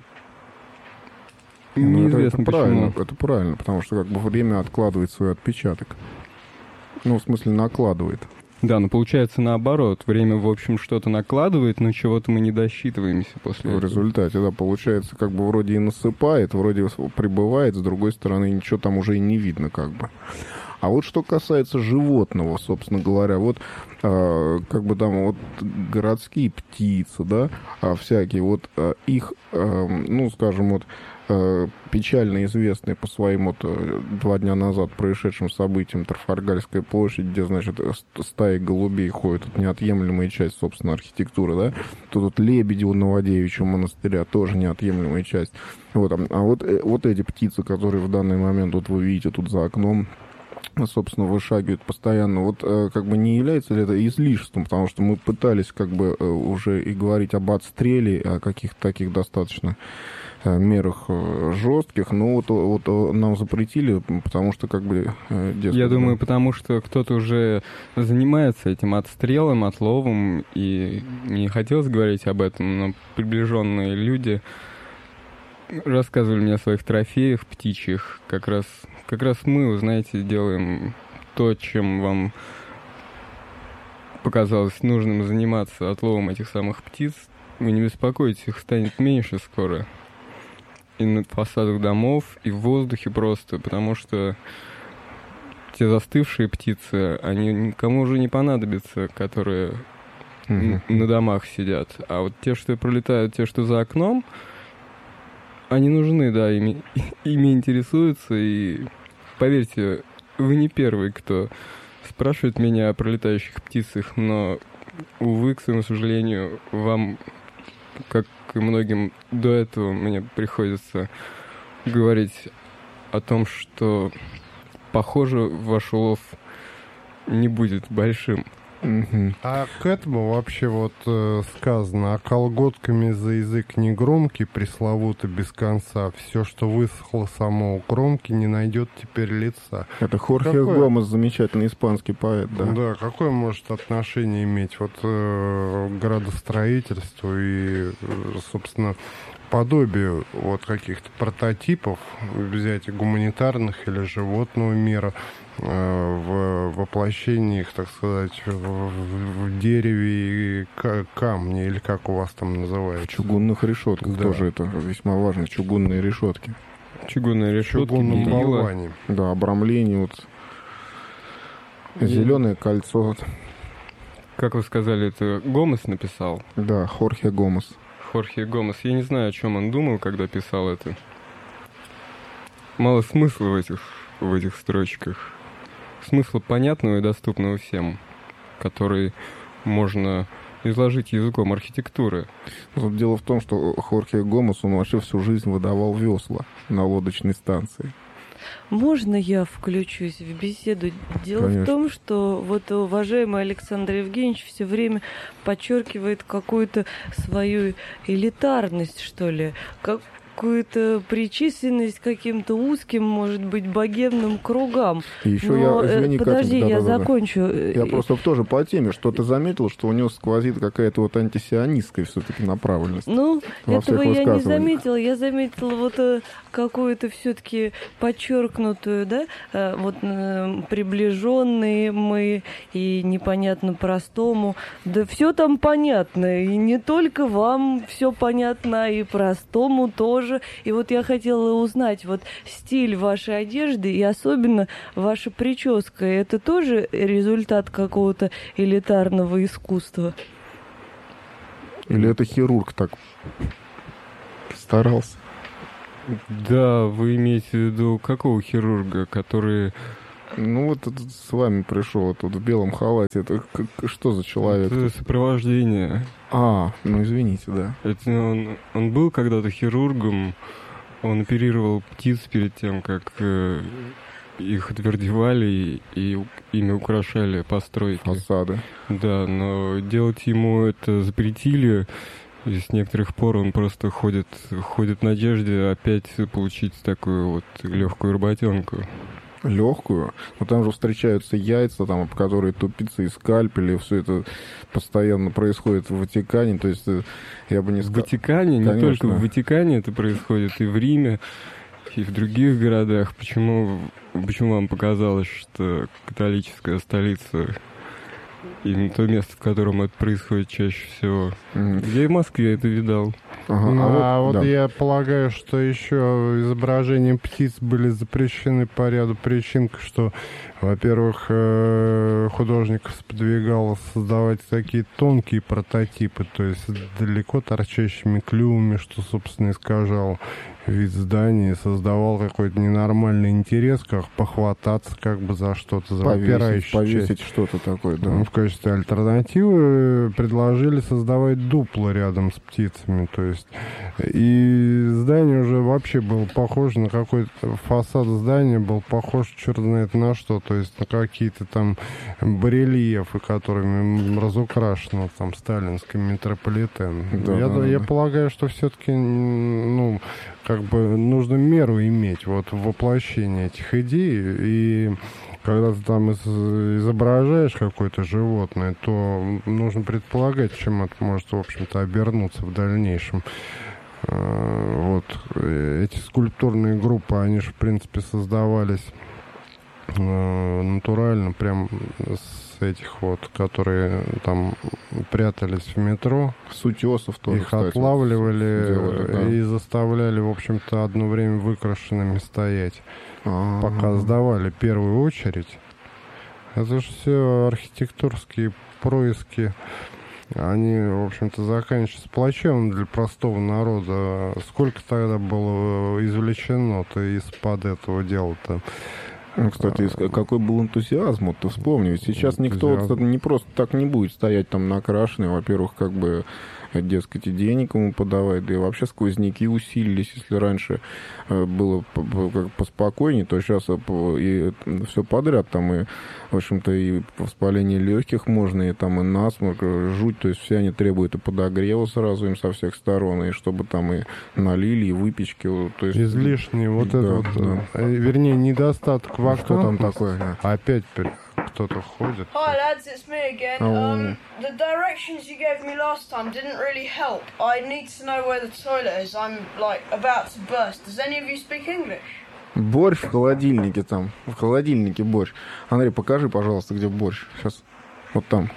Ну, Неизвестно это, это почему. правильно, это правильно, потому что как бы время откладывает свой отпечаток. Ну, в смысле, накладывает. Да, но получается наоборот. Время, в общем, что-то накладывает, но чего-то мы не досчитываемся после В этого. результате, да, получается, как бы вроде и насыпает, вроде прибывает, с другой стороны, ничего там уже и не видно, как бы. А вот что касается животного, собственно говоря, вот э, как бы там вот городские птицы, да, а всякие, вот э, их, э, ну, скажем, вот э, печально известные по своим вот э, два дня назад происшедшим событиям Трафальгарская площадь, где, значит, стаи голубей ходят, это неотъемлемая часть, собственно, архитектуры, да, тут вот лебеди у Новодевичьего монастыря тоже неотъемлемая часть. Вот, а вот, э, вот эти птицы, которые в данный момент, вот вы видите тут за окном, собственно, вышагивают постоянно. Вот э, как бы не является ли это излишеством, потому что мы пытались как бы э, уже и говорить об отстреле, о каких-то таких достаточно э, мерах э, жестких, но вот, вот э, нам запретили, потому что как бы... Э, дескать, Я думаю, да. потому что кто-то уже занимается этим отстрелом, отловом, и не хотелось говорить об этом, но приближенные люди рассказывали мне о своих трофеях птичьих. Как раз, как раз мы, вы знаете, делаем то, чем вам показалось нужным заниматься, отловом этих самых птиц. Вы не беспокойтесь, их станет меньше скоро. И на фасадах домов, и в воздухе просто, потому что те застывшие птицы, они никому уже не понадобятся, которые Mm-hmm. на домах сидят. А вот те, что пролетают, те, что за окном, они нужны, да, ими, ими интересуются, и поверьте, вы не первый, кто спрашивает меня о пролетающих птицах, но, увы, к своему сожалению, вам, как и многим до этого, мне приходится говорить о том, что, похоже, ваш улов не будет большим. Mm-hmm. А к этому вообще вот э, сказано, а колготками за язык не громкий, пресловуто без конца, все, что высохло само у кромки, не найдет теперь лица. Это Хорхе Какое? Гомес, замечательный испанский поэт, да. Да, какое может отношение иметь вот э, к градостроительству и, э, собственно, подобию вот каких-то прототипов, взять гуманитарных или животного мира, в воплощении их, так сказать, в, в, в дереве и камне, или как у вас там называется? В чугунных решетках Да. тоже это весьма важно, чугунные решетки. Чугунные решетки, Чугунном перила. болване. Да, обрамление, вот зеленое кольцо. Вот. Как вы сказали, это Гомес написал? Да, Хорхе Гомес. Хорхе Гомес. Я не знаю, о чем он думал, когда писал это. Мало смысла в этих, в этих строчках. Смысла понятного и доступного всем, который можно изложить языком архитектуры. Тут дело в том, что Хорхе Гомес, он вообще всю жизнь выдавал весла на лодочной станции. Можно я включусь в беседу? Дело Конечно. в том, что вот уважаемый Александр Евгеньевич все время подчеркивает какую-то свою элитарность, что ли, какую-то причисленность к каким-то узким, может быть, богемным кругам. И еще Но, я, извини, подожди, Катя, я да-да-да. закончу. Я просто тоже по теме, что ты заметил, что у него сквозит какая-то вот антисионистская все-таки направленность. Ну, во этого всех я не высказываниях. заметила. Я заметила вот э, какую-то все-таки подчеркнутую, да, э, вот э, приближенные мы и непонятно простому. Да все там понятно. И не только вам все понятно, и простому тоже. И вот я хотела узнать вот стиль вашей одежды и особенно ваша прическа. Это тоже результат какого-то элитарного искусства? Или это хирург так старался? Да, вы имеете в виду какого хирурга, который... Ну вот этот с вами пришел, тут в белом халате. Это к- что за человек? Это сопровождение. А, ну извините, да. Это он, он был когда-то хирургом, он оперировал птиц перед тем, как э, их отвердевали и, и ими украшали постройки. Фасады. Да, но делать ему это запретили, и с некоторых пор он просто ходит, ходит в надежде опять получить такую вот легкую работенку. Легкую. Но там же встречаются яйца, там, об которые тупицы и скальпели. Все это постоянно происходит в Ватикане. То есть я бы не В сказал... Ватикане, не Конечно. только в Ватикане это происходит, и в Риме, и в других городах. Почему, почему вам показалось, что католическая столица именно то место, в котором это происходит чаще всего? М. Я и в Москве это видал. Ага, Ну, а вот да. я полагаю, что еще изображения птиц были запрещены по ряду причин, что, во-первых, э, художников сподвигало создавать такие тонкие прототипы, то есть с далеко торчащими клювами, что, собственно, искажал вид здания, создавал какой-то ненормальный интерес, как похвататься как бы за что-то, за Повесить, выпирающую повесить часть. что-то такое, да. Ну, в качестве альтернативы предложили создавать дупло рядом с птицами, то есть и здание уже вообще было похоже на какой-то фасад здания был похож черт знает на что, то есть на какие-то там барельефы, которыми разукрашено там сталинский метрополитен. Да, я, да, я да. полагаю, что все-таки ну как бы нужно меру иметь вот в воплощении этих идей, и когда ты там из- изображаешь какое-то животное, то нужно предполагать, чем это может, в общем-то, обернуться в дальнейшем. Э, Вот. Э, Эти скульптурные группы, они же, в принципе, создавались э, натурально, прям с этих вот, которые там прятались в метро. С утесов тоже, Их кстати, отлавливали сделали, да. и заставляли, в общем-то, одно время выкрашенными стоять, А, пока сдавали первую очередь. Это же все архитектурские происки. Они, в общем-то, заканчиваются плачевно для простого народа. Сколько тогда было извлечено-то из-под этого дела-то? Ну, кстати, из- какой был энтузиазм, вот ты вспомни. Ведь сейчас никто вот Энтузиазм. не просто так не будет стоять там накрашенный. Во-первых, как бы, дескать, и денег ему подавать, да и вообще сквозняки усилились. Если раньше э, было п- п- как поспокойнее, то сейчас э, п- и все подряд. Там и, в общем-то, и воспаление легких можно, и там и насморк, э, жуть. То есть все они требуют и подогрева сразу им со всех сторон, и чтобы там и налили, и выпечки. вот, То есть, Излишний вот Да, это вот, да. э, вернее, недостаток Ну, что там вакантности. такое? да? Опять при- кто-то ходит. Hi lads, it's me again. Oh. Um, the directions you gave me last time didn't really help. I need to know where the toilet is. I'm like about to burst. Does any of you speak English? Борщ в холодильнике там. В холодильнике борщ. Андрей, покажи, пожалуйста, где борщ. Сейчас. Вот там.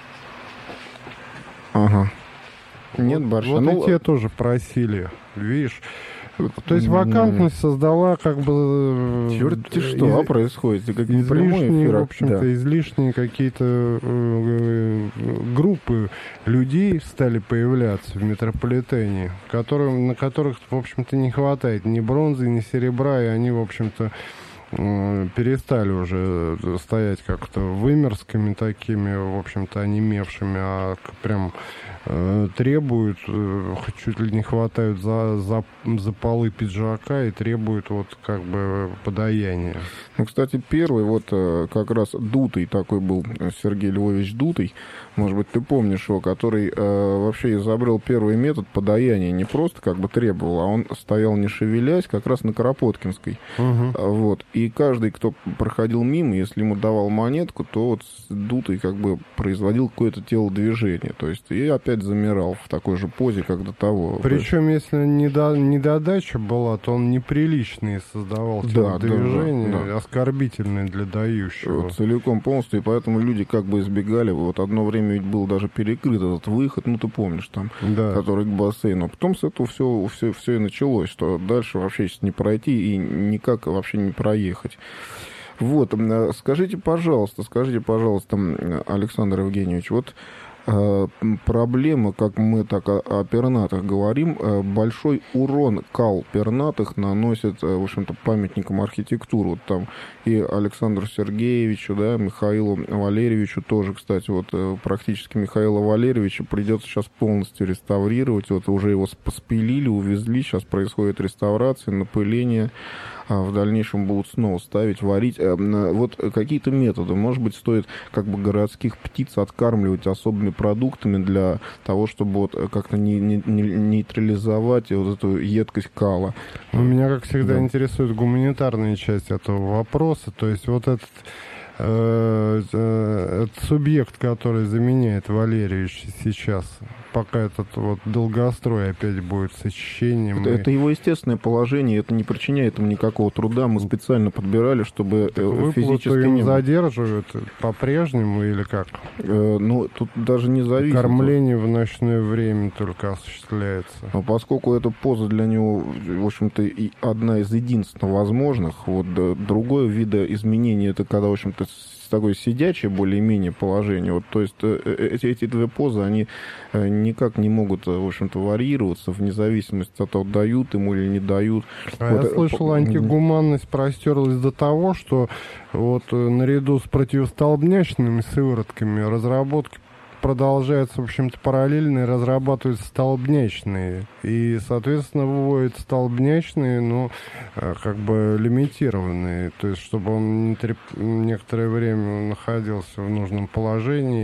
Ага. Нет борща. Вот Ну, и те тоже просили, видишь. То есть м, вакантность создала как бы... э, Черт-те из- что а происходит? Это как не прямой излишние, эфир, в а- общем-то, да. излишние какие-то э, э, группы людей стали появляться в метрополитене, которым, на которых, в общем-то, не хватает ни бронзы, ни серебра, и они, в общем-то, перестали уже стоять как-то вымерскими такими, в общем-то, онемевшими, а прям э, требуют, э, чуть ли не хватают за, за, за полы пиджака и требуют вот как бы подаяния. Ну, кстати, первый вот как раз Дутый такой был, Сергей Львович Дутый, может быть, ты помнишь его, который э, вообще изобрел первый метод подаяния, не просто как бы требовал, а он стоял не шевелясь, как раз на Кропоткинской. Угу. Вот. И каждый, кто проходил мимо, если ему давал монетку, то вот Дутый как бы производил какое-то телодвижение, то есть и опять замирал в такой же позе, как до того. Причем, если недо, недодача была, то он неприличные создавал телодвижения, да, да, да. оскорбительные для дающего. Вот, целиком, полностью, и поэтому люди как бы избегали. Вот одно время ведь был даже перекрыт этот выход, ну ты помнишь, там, да. который к бассейну. Потом с этого все, все, все и началось, что дальше вообще сейчас не пройти и никак вообще не проехать. Вот, скажите, пожалуйста, скажите, пожалуйста, Александр Евгеньевич, вот э, проблема, как мы так о, о пернатых говорим, э, большой урон кал пернатых наносит, э, в общем-то, памятникам архитектуры. Вот там и Александру Сергеевичу, да, Михаилу Валерьевичу тоже, кстати, вот э, практически Михаила Валерьевича придется сейчас полностью реставрировать. Вот уже его спилили, увезли, сейчас происходит реставрация, напыление. А в дальнейшем будут снова ставить, варить. Вот какие-то методы. Может быть, стоит как бы городских птиц откармливать особыми продуктами для того, чтобы вот как-то не, не, не, нейтрализовать вот эту едкость кала. Меня, как всегда, да. интересует гуманитарная часть этого вопроса. То есть вот этот, э, э, этот субъект, который заменяет Валерьевич сейчас, пока этот вот долгострой опять будет с очищением. Это, и... это его естественное положение, это не причиняет ему никакого труда. Мы специально подбирали, чтобы так физически им не... задерживают по-прежнему или как? Э, ну, тут даже не зависит. Кормление в ночное время только осуществляется. Но поскольку эта поза для него, в общем-то, и одна из единственно возможных, вот другое видоизменение, это когда, в общем-то, такое сидячее более-менее положение. Вот, то есть эти, эти две позы, они никак не могут, в общем-то, варьироваться в независимости от того, дают ему или не дают. А вот, я слышал, антигуманность простерлась до того, что вот наряду с противостолбнячными сыворотками разработки продолжается, в общем-то, параллельно и разрабатываются столбнячные. И, соответственно, выводят столбнячные, ну, как бы лимитированные. То есть, чтобы он некоторое время находился в нужном положении.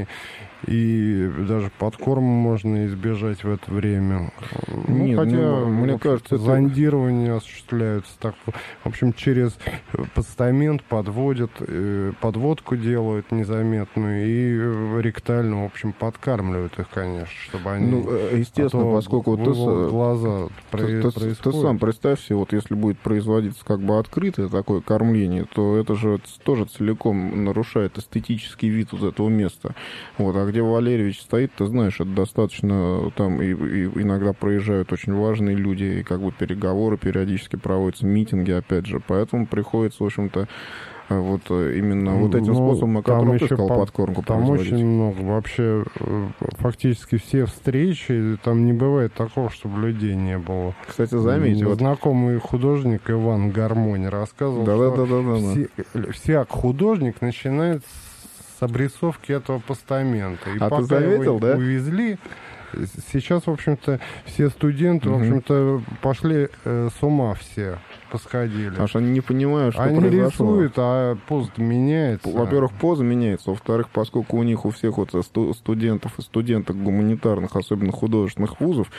И даже подкорм можно избежать в это время. Ну, Нет, хотя, ну, мне кажется, зондирование это... осуществляется так. В общем, через постамент подводят, подводку делают незаметную и ректально, в общем, подкармливают их, конечно, чтобы они... Ну, естественно, поскольку ты, глаза ты, ты, ты, ты сам представь себе, вот если будет производиться как бы открытое такое кормление, то это же тоже целиком нарушает эстетический вид вот этого места. Вот, а где Валерьевич стоит, ты знаешь, это достаточно, там и, и иногда проезжают очень важные люди, и как бы переговоры периодически проводятся, митинги, опять же, поэтому приходится, в общем-то, вот именно вот этим ну, способом, о котором ты сказал, по, подкормку там производить. Очень много. Вообще, фактически все встречи, там не бывает такого, чтобы людей не было. Кстати, заметьте. Вот... Знакомый художник Иван Гармонь рассказывал, да, что да, да, да, все, да. всяк художник начинает с обрисовки этого постамента. И а пока ты заметил, его да? увезли, сейчас, в общем-то, все студенты, угу. в общем-то, пошли э, с ума все. Посходили. Аж они не понимают, что они произошло. Они рисуют, а поза меняется. Во-первых, поза меняется. Во-вторых, поскольку у них у всех вот студентов и студенток гуманитарных, особенно художественных вузов,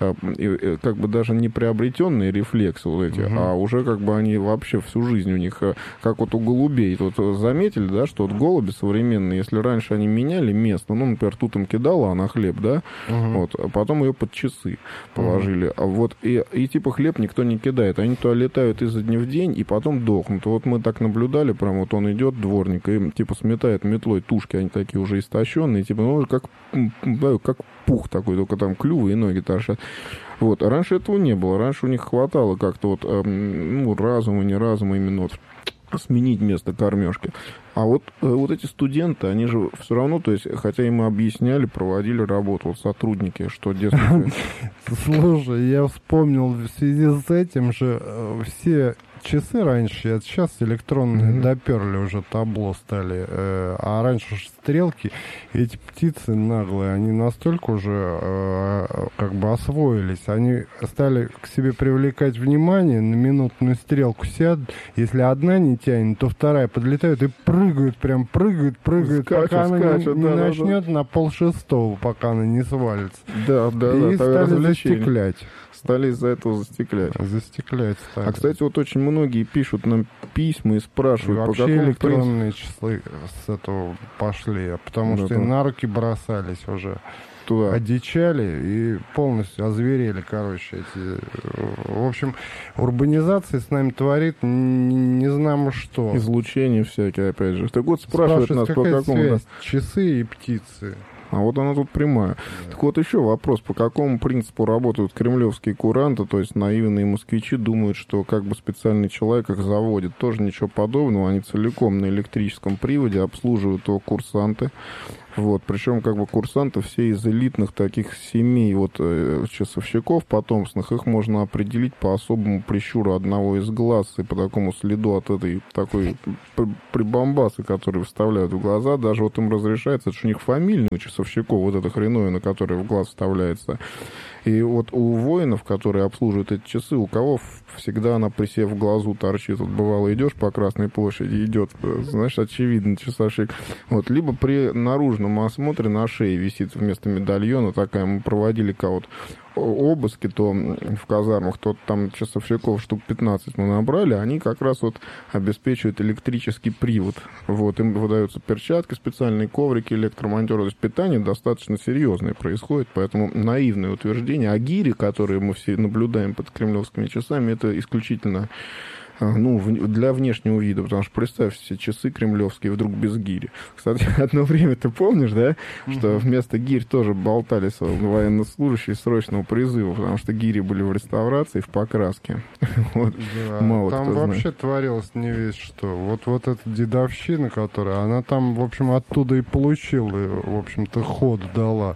как бы даже не приобретенные рефлексы вот эти, угу. а уже как бы они вообще всю жизнь у них, как вот у голубей. Вот заметили, да, что вот голуби современные, если раньше они меняли место, ну, например, тут им кидала она хлеб, да, угу. вот, а потом ее под часы положили. Угу. А вот и, и типа хлеб никто не кидает. Они туда летают изо дня в день и потом дохнут. Вот мы так наблюдали, прям вот он идет, дворник, и типа сметает метлой тушки, они такие уже истощенные, типа, ну, как, как пух такой, только там клювы и ноги торчат. Вот. А раньше этого не было. Раньше у них хватало как-то вот, ну, разума, не разума, именно вот сменить место кормежки. А А вот, вот эти студенты, они же все равно, то есть, хотя им и объясняли, проводили работу, вот сотрудники, что дескать... Слушай, я вспомнил в связи с этим же все... Часы раньше, сейчас электронные mm-hmm. доперли уже табло стали, э, а раньше стрелки, эти птицы наглые, они настолько уже э, как бы освоились, они стали к себе привлекать внимание, на минутную стрелку сядут, если одна не тянет, то вторая подлетает и прыгают, прям прыгают, прыгают, скачут, пока она скачут, не, не да, начнет да. на полшестого, пока она не свалится. Да, да, и да, стали застеклять. Стали из-за этого застеклять. Застеклять стали. А, кстати, вот очень многие пишут нам письма и спрашивают, и по вообще какому электронные принципу... числы с этого пошли, потому да, что да. на руки бросались уже. Туда. Одичали и полностью озверели, короче. Эти... В общем, урбанизация с нами творит не, не знамо что. Излучение всякие, опять же. Так вот, спрашивают, спрашивают нас, по какому... Связь? Часы и птицы. А вот она тут прямая. Да. Так вот еще вопрос, по какому принципу работают кремлевские куранты, то есть наивные москвичи думают, что как бы специальный человек их заводит. Тоже ничего подобного, они целиком на электрическом приводе обслуживают его курсанты. Вот, причем как бы курсанты все из элитных таких семей, вот э, часовщиков потомственных, их можно определить по особому прищуру одного из глаз и по такому следу от этой такой прибамбасы, которые вставляют в глаза. Даже вот им разрешается, это же у них фамильный у часовщиков, вот эта хреновина, которая в глаз вставляется. И вот у воинов, которые обслуживают эти часы, у кого всегда она, присев в глазу, торчит. Вот бывало, идешь по Красной площади, идет, знаешь, очевидно, часовщик. Вот, либо при наружном осмотре на шее висит вместо медальона такая. Мы проводили кого-то обыски, то в казармах, то там часовщиков штук пятнадцать мы набрали, они как раз вот обеспечивают электрический привод. Вот, им выдаются перчатки, специальные коврики, электромонтеры. То есть питание достаточно серьезное происходит, поэтому наивное утверждение о гире, которые мы все наблюдаем под кремлевскими часами, это исключительно ну, для внешнего вида, потому что представь себе часы кремлевские вдруг без гири. Кстати, одно время, ты помнишь, да, что вместо гирь тоже болтались военнослужащие срочного призыва, потому что гири были в реставрации, в покраске. Вот. Да, мало там вообще знает. Творилось не весь что. Вот, вот эта дедовщина, которая, она там, в общем, оттуда и получила, в общем-то, ход дала.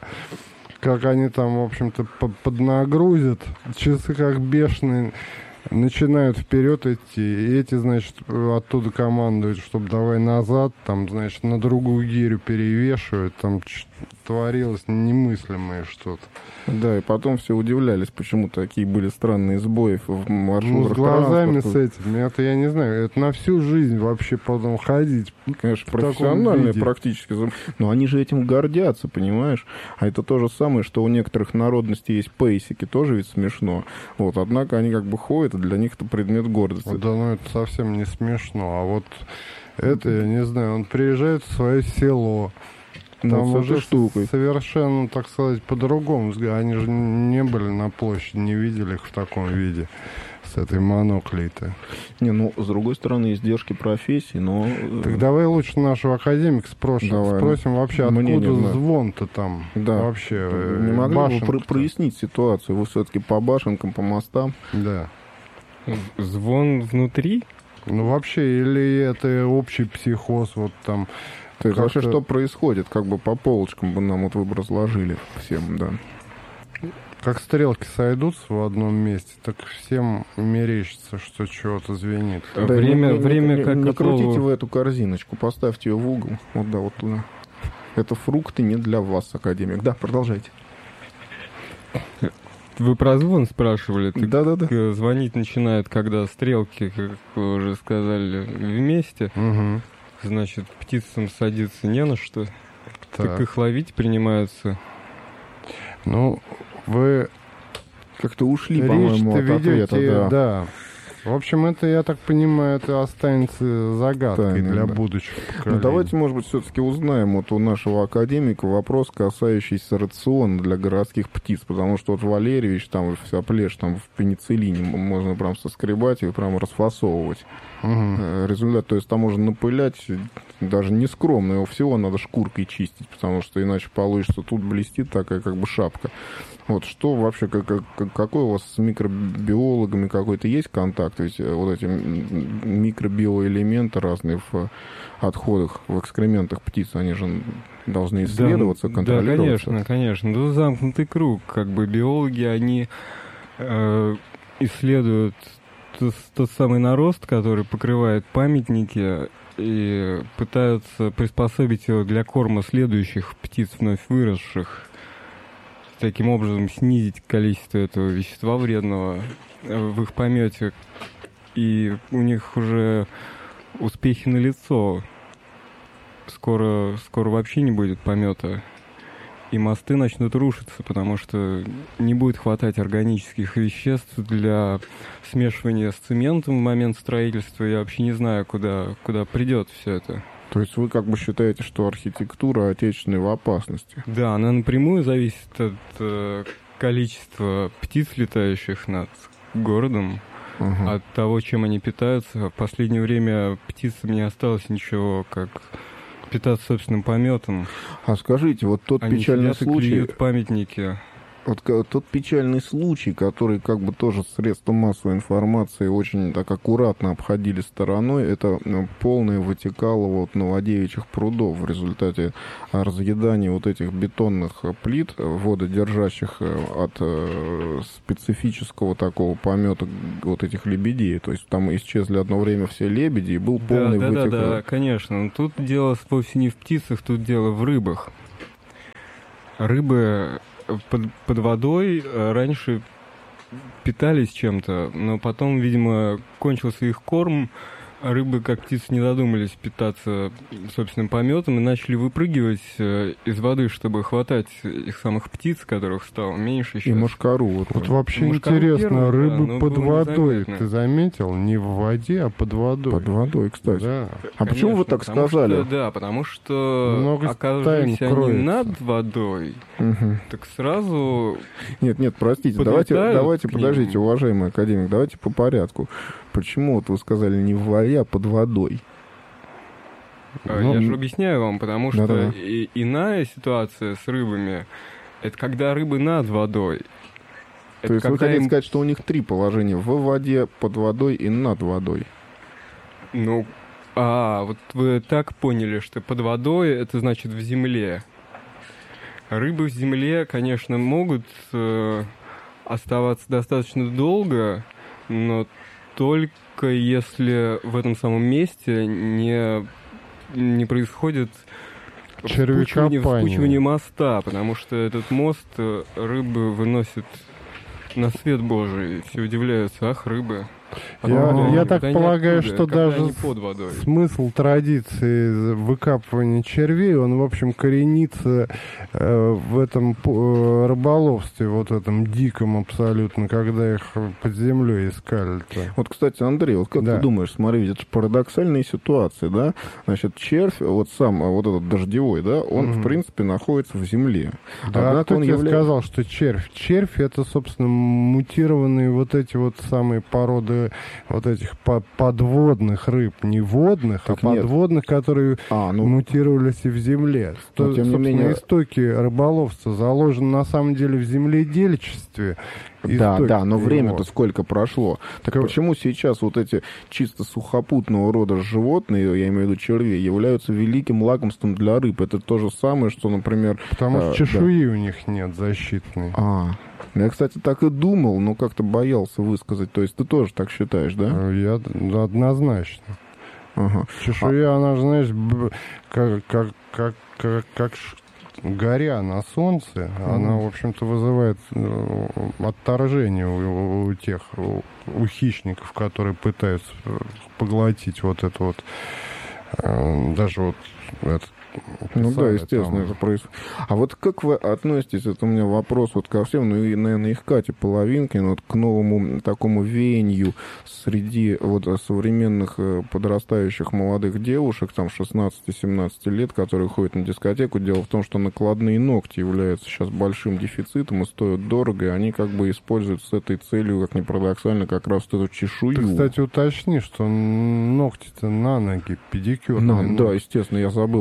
Как они там, в общем-то, поднагрузят, часы как бешеные, начинают вперед идти, и эти, значит, оттуда командуют, чтобы давай назад, там, значит, на другую гирю перевешивают, там творилось немыслимое что-то. Да, и потом все удивлялись, почему такие были странные сбои в маршрутах. Ну, с глазами с этим, это я не знаю, это на всю жизнь вообще потом ходить. Конечно, профессиональные практически. Но они же этим гордятся, понимаешь? А это то же самое, что у некоторых народностей есть пейсики, тоже ведь смешно. Вот, однако они как бы ходят, и для них это предмет гордости. Да, ну это совсем не смешно. А вот это, я не знаю, он приезжает в свое село, там ну, уже штукой. Совершенно, так сказать, по-другому. Они же не были на площади, не видели их в таком виде, с этой моноклей-то. Не, ну, с другой стороны, издержки профессии, но... Так давай лучше нашего академика спросим, давай, спросим вообще, откуда звон-то там да. вообще. Не могли бы вы прояснить ситуацию? Вы все-таки по башенкам, по мостам? Да. Звон внутри? Ну, вообще, или это общий психоз, вот там... То есть вообще что происходит? Как бы по полочкам бы нам вот вы бы разложили всем, да. Как стрелки сойдутся в одном месте, так всем мерещится, что чего-то звенит. Да, время, не, время не, как не готово... крутите в эту корзиночку, поставьте ее в угол. Вот да, вот туда. Это фрукты не для вас, академик. Да, продолжайте. Вы про звон спрашивали? Да-да-да. Звонить начинают, когда стрелки, как вы уже сказали, вместе. Угу. Значит, птицам садиться не на что. Так, так их ловить принимаются. Ну, вы как-то ушли, по-моему, от ответа. Да. да. В общем, это, я так понимаю, это останется загадкой Тайны, для да. будущих поколений. Ну, давайте, может быть, все-таки узнаем вот у нашего академика вопрос, касающийся рациона для городских птиц, потому что вот Валерьевич, там вся плешь там в пенициллине, можно прям соскребать и прям расфасовывать. Угу. Результат, то есть там можно напылять даже нескромно, его всего надо шкуркой чистить, потому что иначе получится, тут блестит такая как бы шапка. Вот что вообще, как, как, какой у вас с микробиологами какой-то есть контакт? как-то ведь вот эти микробиоэлементы разные в отходах, в экскрементах птиц, они же должны исследоваться, да, контролироваться. Да, конечно, конечно. Ну, замкнутый круг. Как бы биологи, они э, исследуют тот, тот самый нарост, который покрывает памятники, и пытаются приспособить его для корма следующих птиц, вновь выросших. Таким образом снизить количество этого вещества вредного в их помете. И у них уже успехи налицо. Скоро, скоро вообще не будет помета. И мосты начнут рушиться, потому что не будет хватать органических веществ для смешивания с цементом в момент строительства. Я вообще не знаю, куда, куда придет все это. То есть вы как бы считаете, что архитектура отечественной в опасности? Да, она напрямую зависит от э, количества птиц, летающих над городом, Ага. от того, чем они питаются. В последнее время птицам не осталось ничего, как питаться собственным пометом. А скажите, вот тот Они печальный сидят и случай... клюют памятники. Вот ка- тот печальный случай, который как бы тоже средства массовой информации очень так аккуратно обходили стороной, это ну, полное вытекало вот Новодевичьих прудов в результате а, разъедания вот этих бетонных плит, вододержащих от э, специфического такого помета вот этих лебедей. То есть там исчезли одно время все лебеди, и был полный да, да, вытек. да, да, конечно. Но тут дело вовсе не в птицах, тут дело в рыбах. Рыбы под, под водой раньше питались чем-то, но потом, видимо, кончился их корм, рыбы, как птицы, не додумались питаться собственным пометом и начали выпрыгивать из воды, чтобы хватать их самых птиц, которых стало меньше. И мошкару. Вот, Вот вообще Мошкару интересно, первый, рыбы да, но под было водой, незаметно. ты заметил? Не в воде, а под водой. Под водой, кстати. Да. А почему вы так потому сказали? Что, да, потому что Много оказывались тайн они кроется. над водой, Мгм. так сразу... Нет, нет, простите, давайте, Подлетают давайте, к подождите, ним. уважаемый академик, давайте по порядку. Почему вот вы сказали не в воде, а под водой? А, Ну, Я же объясняю вам, потому что Да-да. и- иная ситуация с рыбами, это когда рыбы над водой. Это То есть вы когда хотите им- сказать, что у них три положения: в воде, под водой и над водой. Ну, а, вот вы так поняли, что под водой это значит в земле. Рыбы в земле, конечно, могут э, оставаться достаточно долго, но только если в этом самом месте не, не происходит Червякопание. вспучивание, вспучивание моста, потому что этот мост э, рыбы выносит на свет Божий. Все удивляются, ах, рыбы. Я, А, я так когда они полагаю, оттуда, что когда даже они под водой. смысл традиции выкапывания червей, он, в общем, коренится э, в этом по- рыболовстве, вот этом диком абсолютно, когда их под землей искали-то. Вот, кстати, Андрей, вот как Да. ты думаешь, смотри, это же парадоксальная ситуация, да? Значит, червь, вот сам, а вот этот дождевой, да, он, Мгм. в принципе, находится в земле. Да, а Однако кто он тебе явля- сказал, что червь? Червь — это, собственно, мутированные вот эти вот самые породы вот этих по- подводных рыб, не водных, Так а нет. подводных, которые А, ну, мутировались и в земле. Но, То, тем не собственно, менее- истоки рыболовства заложены на самом деле в земледельчестве. да, Истоки да, но его. время-то сколько прошло. Так Как- почему сейчас вот эти чисто сухопутного рода животные, я имею в виду червей, являются великим лакомством для рыб? Это то же самое, что, например... Потому а, что да. чешуи у них нет защитной. А, я, кстати, так и думал, но как-то боялся высказать. То есть ты тоже так считаешь, да? Э, Я да, однозначно. Ага. Чешуя, она же, знаешь, б- как, как, как, как, как ш- горя на солнце, она, в общем-то, вызывает э, отторжение у, у тех, у, у хищников, которые пытаются э, поглотить вот это вот, э, даже вот этот, Ну да, писали естественно, там. это происходит. А вот как вы относитесь, это у меня вопрос вот ко всем, ну и, наверное, их Кате Половинкой, ну, вот к новому такому веянию среди вот современных э, подрастающих молодых девушек, там, шестнадцати-семнадцати лет, которые ходят на дискотеку. Дело в том, что накладные ногти являются сейчас большим дефицитом и стоят дорого, и они как бы используют с этой целью, как ни парадоксально, как раз вот эту чешую. Ты, кстати, уточни, что ногти-то на ноги, педикюрные На- ноги. да, естественно, я забыл это сказать.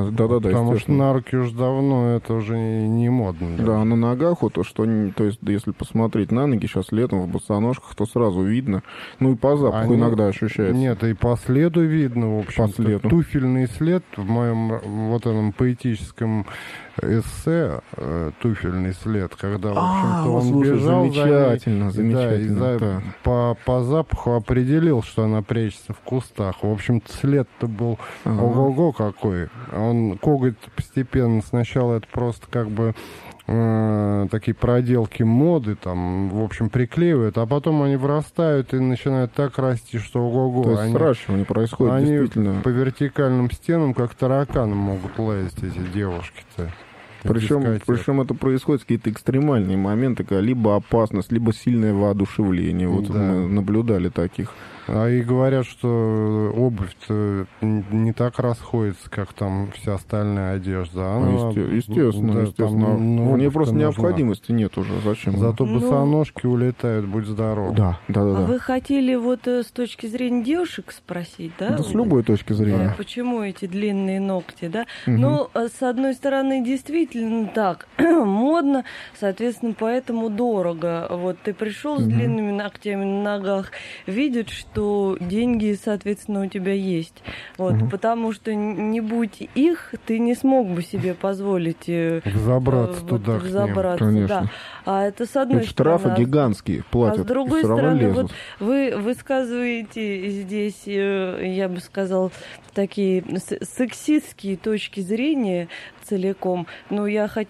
Да, да, да, да. Потому что на руки уж давно это уже не, не модно. Да, на ногах вот, что, то есть, если посмотреть на ноги сейчас летом в босоножках, то сразу видно. Ну и по запаху Они... иногда ощущается. Нет, и по следу видно, в общем. По следу. Туфельный след в моем вот этом поэтическом эссе э, «Туфельный след», когда, в общем-то, а, он слушай, бежал замечательно, за ней, замечательно, да, и за, да. по, по запаху определил, что она прячется в кустах. В общем-то, след-то был Ага. ого-го какой. Он коготь постепенно, сначала это просто как бы э, такие проделки моды, там, в общем, приклеивают, а потом они вырастают и начинают так расти, что ого-го. То есть они, сращивание происходит они действительно. по вертикальным стенам, как тараканы, могут лазить, эти девушки-то. Причем, причем это происходит в какие-то экстремальные моменты, когда либо опасность, либо сильное воодушевление. Вот Да. мы наблюдали таких. А и говорят, что обувь-то не так расходится, как там вся остальная одежда. Она, Ну, есте- естественно, да, естественно. там, ну, В ней обувь-то просто нужна. необходимости нет уже. Зачем? Зато Ну, босоножки улетают, будь здоров. Да, да, да. А да. вы хотели вот э, с точки зрения девушек спросить, да? Да, с любой точки Да, зрения. почему эти длинные ногти, да? Мгм. Ну, э, с одной стороны, действительно так, модно, соответственно, поэтому дорого. Вот ты пришел с Мгм. длинными ногтями на ногах, видят, что деньги, соответственно, у тебя есть. Вот, Мгм. потому что н- не будь их, ты не смог бы себе позволить э, Взобраться э, туда вот, к ним. взобраться, Конечно. да. А это с одной Ведь штрафы стороны. а с- гигантские платят, а с другой и все равно стороны, лезут. вот вы высказываете здесь, э, я бы сказал, такие с- сексистские точки зрения целиком. Но я хотела